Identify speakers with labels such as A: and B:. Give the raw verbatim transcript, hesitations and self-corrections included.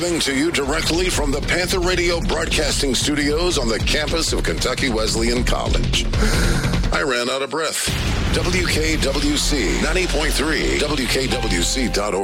A: Coming to you directly from the Panther Radio Broadcasting Studios on the campus of Kentucky Wesleyan College. I ran out of breath. W K W C ninety point three, W K W C dot org.